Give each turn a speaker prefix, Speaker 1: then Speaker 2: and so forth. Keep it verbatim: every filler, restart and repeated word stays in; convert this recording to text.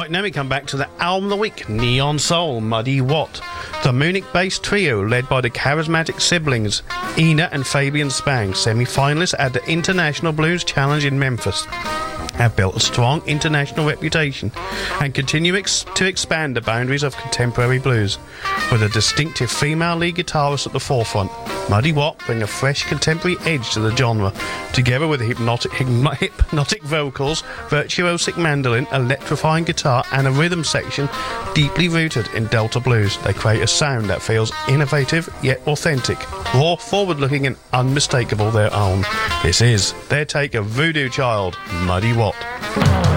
Speaker 1: Right, now we come back to the album of the week, Neon Soul, Muddy Watt. The Munich-based trio, led by the charismatic siblings Ina and Fabian Spang, semi-finalists at the International Blues Challenge in Memphis, have built a strong international reputation and continue ex- to expand the boundaries of contemporary blues. With a distinctive female lead guitarist at the forefront, Muddy Watt bring a fresh contemporary edge to the genre, together with hypnotic, hypnotic vocals, virtuosic mandolin, electrifying guitar and a rhythm section deeply rooted in Delta blues. They create a sound that feels innovative yet authentic, raw, forward-looking and unmistakable their own. This is their take of Voodoo Child, Muddy Watt.